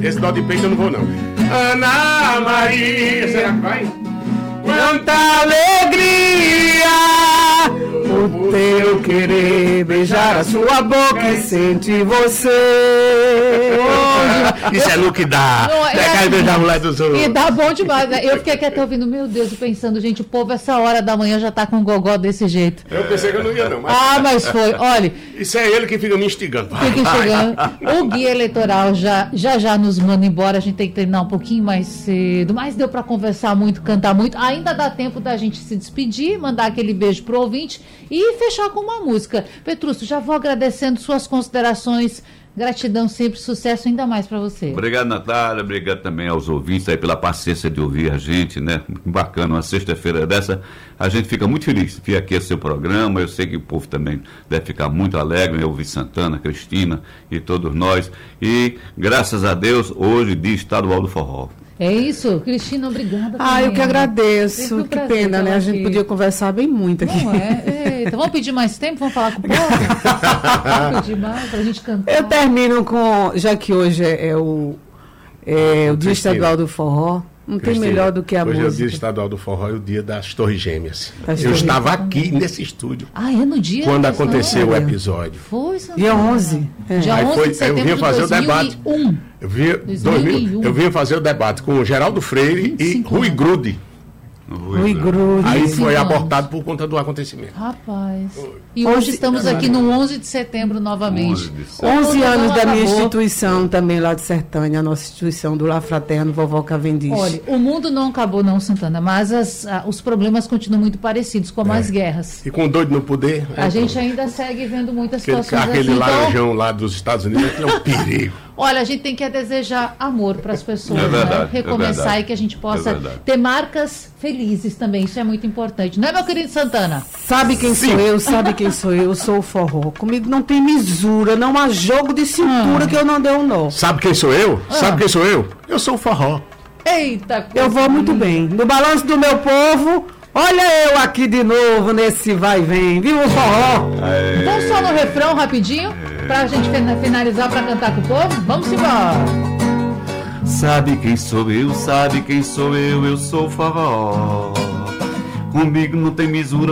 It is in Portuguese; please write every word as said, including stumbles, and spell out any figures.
Esse dó de peito eu não vou, não. Ana Maria, será que vai? Quanta alegria o teu querer beijar a sua boca e sentir você. Isso é Luke dá. Não, é- Pegar e beijar a mulher dos outros. E dá bom demais, né? Eu fiquei aqui até ouvindo, meu Deus, e pensando, gente, o povo essa hora da manhã já tá com um gogó desse jeito. Eu pensei que eu não ia, não. Mas... Ah, mas foi. Olha, Isso é ele que fica me instigando. fiquem chegando. O guia eleitoral já, já já nos manda embora. A gente tem que terminar um pouquinho mais cedo. Mas deu para conversar muito, cantar muito. Ainda dá tempo da gente se despedir, mandar aquele beijo pro ouvinte e fechar com uma música. Petrúcio, já vou agradecendo suas considerações. Gratidão sempre, sucesso ainda mais para você. Obrigado, Natália, obrigado também aos ouvintes aí pela paciência de ouvir a gente, né? Bacana, uma sexta-feira dessa, a gente fica muito feliz de vir aqui a seu programa. Eu sei que o povo também deve ficar muito alegre, né? Ouvir Santana, Cristina e todos nós. E, graças a Deus, hoje, dia estadual do forró. É isso, Cristina, obrigada. Ah, eu que também. agradeço. Sempre um Que prazer pena, né? tê-la A gente aqui. podia conversar bem muito aqui. Não é? Eita, vamos pedir mais tempo? Vamos falar com o povo? Vamos pedir mais pra gente cantar. Eu termino com, já que hoje é, é o, é o Dia Cristina. Estadual do Forró, não tem Cristina, melhor do que a hoje é o Dia música. Estadual do Forró e o Dia das Torres Gêmeas. Das eu Torres estava aqui nesse estúdio Ah, é no dia? quando da aconteceu o questão? episódio. Foi, Santana. Dia onze. É. Dia Aí onze foi- de setembro eu vim fazer o de dois mil debate. e um. Eu vim, dois dois mil e mil, um. eu vim fazer o debate com o Geraldo Freire e vinte e cinco Rui anos. Grude. Rui Grude. Aí vinte e cinco foi anos. abortado por conta do acontecimento. Rapaz. E hoje Onze- estamos aqui no onze de setembro novamente. onze de setembro. onze Não anos da minha acabou. instituição também lá de Sertânia, a nossa instituição do Lar Fraterno Vovó Cavendish. Olha, o mundo não acabou não, Santana, mas as- ah, os problemas continuam muito parecidos, como as guerras. E com o doido no poder. A é, gente ainda segue vendo muitas Aquele, situações aquele assim. Então, laranjão lá dos Estados Unidos aquilo é um perigo. olha, a gente tem que desejar amor para as pessoas, É verdade, né? Recomeçar é verdade. e que a gente possa É verdade. ter marcas felizes também. Isso é muito importante. Não é, meu querido Santana? Sabe quem sou eu? Sabe quem sou eu? Eu sou o forró. Comigo não tem misura, não há jogo de cintura que eu não dê um nó. Sabe quem sou eu? Sabe quem sou eu? Eu sou o forró. Eita, coisa Eu vou muito linda. bem. No balanço do meu povo, olha eu aqui de novo nesse vai e vem. Viva o forró! Vamos só no refrão rapidinho, pra gente fina- finalizar pra cantar com o povo? Vamos embora. Sabe quem sou eu, sabe quem sou eu, eu sou o forró. Comigo não tem misura.